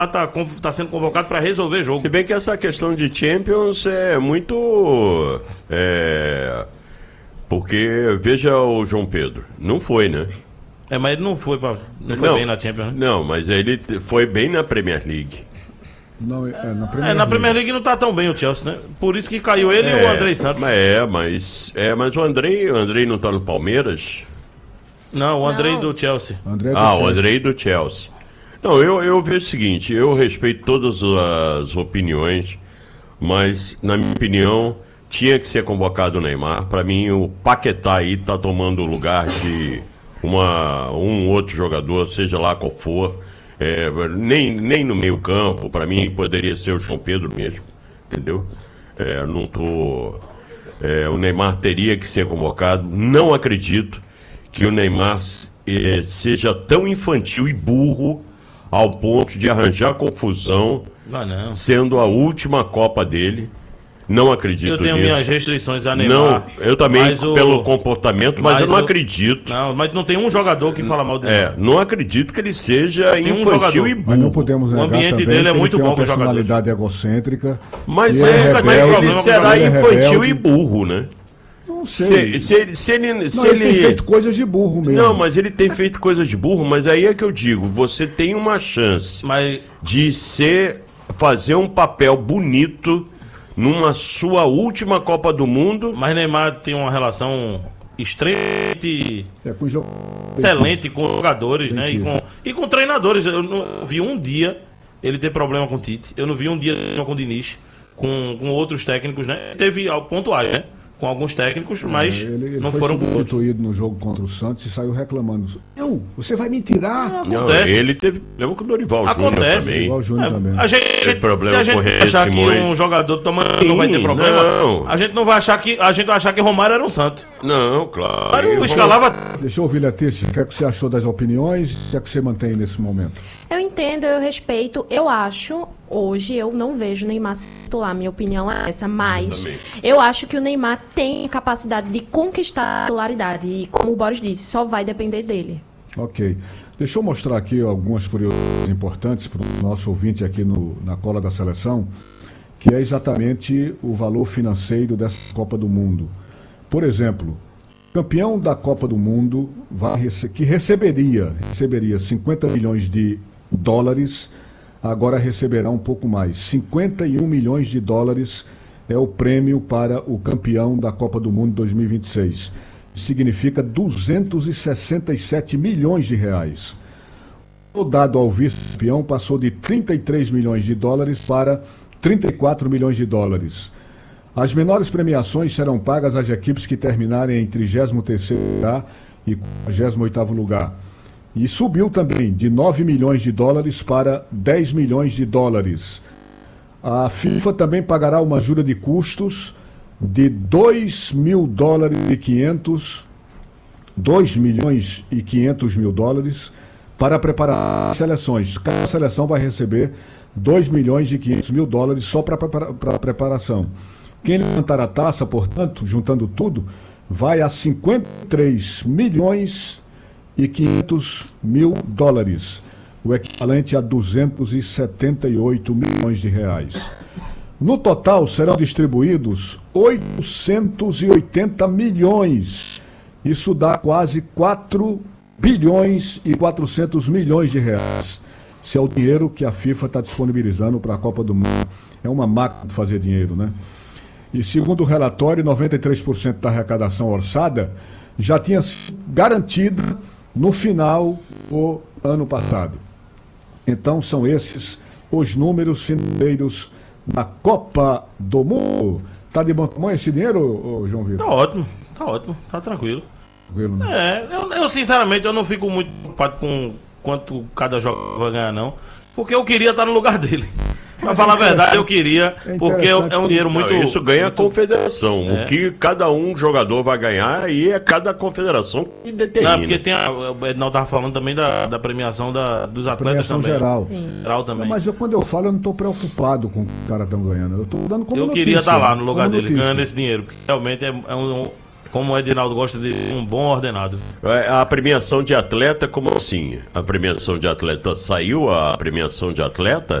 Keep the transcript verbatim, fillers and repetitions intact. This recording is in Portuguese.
tá, tá sendo convocado para resolver jogo. Se bem que essa questão de Champions é muito... É, porque, veja o João Pedro, não foi, né? É, mas ele não foi, pra, não foi não, bem na Champions, né? Não, mas ele foi bem na Premier League. Não, é, na Premier, é, na Premier League não tá tão bem o Chelsea, né? Por isso que caiu ele é, e o Andrei Santos. É, mas, é, mas o Andrei, o Andrei não tá no Palmeiras? Não, o Andrei Não. do Chelsea. André do Ah, Chelsea. o Andrei do Chelsea. Não, eu, eu vejo o seguinte, eu respeito todas as opiniões, mas, na minha opinião, tinha que ser convocado o Neymar. Para mim, o Paquetá aí tá tomando o lugar de uma, um outro jogador, seja lá qual for. É, nem, nem no meio campo, para mim, poderia ser o João Pedro mesmo, entendeu? É, não tô... É, o Neymar teria que ser convocado. Não acredito que o Neymar é, seja tão infantil e burro ao ponto de arranjar confusão, Não, não. sendo a última Copa dele. Não acredito Eu tenho nisso. minhas restrições a Neymar. Não, eu também mas o- pelo comportamento, mas, mas eu não o- acredito. Não, mas não tem um jogador que fala mal dele. É, não acredito que ele seja Tem um infantil jogador. e Mas não burro. podemos O negar ambiente também dele é que ele muito tem bom uma com os personalidade egocêntrica. Mas e é, nunca mas tive ele problema com será ele é infantil rebelde. e burro, né? Não sei. Se, se ele, se ele, se Não, ele, ele- tem feito coisas de burro mesmo. Não, mas ele tem feito coisas de burro, mas aí é que eu digo, você tem uma chance Mas de ser, fazer um papel bonito numa sua última Copa do Mundo. Mas Neymar tem uma relação extremamente É com jo... excelente com jogadores, Tem né? que E com, e com treinadores. Eu não vi um dia ele ter problema com o Tite. Eu não vi um dia com o Diniz, com, com outros técnicos, né? Teve ao pontuais, né? Com alguns técnicos, mas Ele, ele não foi foram com outros. substituído no jogo contra o Santos e saiu reclamando. Eu, você vai me tirar? Não, Acontece. ele teve problema com o Dorival Júnior Acontece. também. Igual o Júnior É, também. a gente, Teve problema se a gente com o Reis achar que Simões. um jogador do tamanho não vai ter Sim, problema, não. a gente não vai achar que a gente vai achar que Romário era um santo. Não, claro. Romário E escalava. Deixa eu ouvir, Letícia, o que é que você achou das opiniões e o que é que você mantém nesse momento? Eu entendo, eu respeito. Eu acho, hoje, eu não vejo o Neymar se titular. Minha opinião é essa. Mas também. eu acho que o Neymar tem capacidade de conquistar a titularidade. E, como o Boris disse, só vai depender dele. Ok. Deixa eu mostrar aqui algumas curiosidades importantes para o nosso ouvinte aqui no, na cola da seleção, que é exatamente o valor financeiro dessa Copa do Mundo. Por exemplo, campeão da Copa do Mundo vai rece- que receberia, receberia cinquenta milhões de dólares, agora receberá um pouco mais. cinquenta e um milhões de dólares é o prêmio para o campeão da Copa do Mundo dois mil e vinte e seis. Significa duzentos e sessenta e sete milhões de reais. O dado ao vice-campeão passou de trinta e três milhões de dólares para trinta e quatro milhões de dólares. As menores premiações serão pagas às equipes que terminarem em trigésimo terceiro lugar e quadragésimo oitavo lugar. E subiu também de nove milhões de dólares para dez milhões de dólares. A FIFA também pagará uma ajuda de custos de dois mil dólares e quinhentos, dois milhões e quinhentos mil dólares para preparar as seleções. Cada seleção vai receber dois milhões e quinhentos mil dólares só para a preparação. Quem levantar a taça, portanto, juntando tudo, vai a cinquenta e três milhões e quinhentos mil dólares, o equivalente a duzentos e setenta e oito milhões de reais. No total serão distribuídos oitocentos e oitenta milhões. Isso dá quase quatro bilhões e quatrocentos milhões de reais. Esse é o dinheiro que a FIFA está disponibilizando para a Copa do Mundo. É uma máquina de fazer dinheiro, né? E segundo o relatório, noventa e três por cento da arrecadação orçada já tinha sido garantida no final do ano passado. Então são esses os números financeiros da Copa do Mundo. Tá de bom tamanho esse dinheiro, ô, João Vitor? Tá ótimo, tá ótimo, tá tranquilo. Tranquilo, né? É, eu, eu sinceramente eu não fico muito preocupado com quanto cada jogo vai ganhar, não. Porque eu queria estar no lugar dele. Pra falar a verdade, eu queria, É porque é um é um dinheiro Não, muito. isso ganha a muito- confederação. É. O que cada um jogador vai ganhar, aí é cada confederação que determina. Não, porque tem a, o Ednaldo tava falando também da, da premiação da, dos atletas Premiação também. geral. Sim. Geral também. Não, mas eu, quando eu falo, eu não estou preocupado com o que os caras estão ganhando. Eu estou dando como Eu notícia, queria estar lá no como lugar dele, notícia. ganhando esse dinheiro, porque realmente é, é um, como o Edinaldo gosta de um bom ordenado. É, a premiação de atleta, como assim? A premiação de atleta, saiu a premiação de atleta?